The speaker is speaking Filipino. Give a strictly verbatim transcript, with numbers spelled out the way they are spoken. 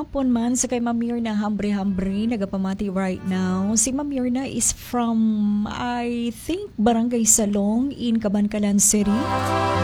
hapon man sa kay Ma'am Mirna Hambre-Hambre nagapamati right now. Si Ma'am Mirna is from I think Barangay Salong in Cabancalan City.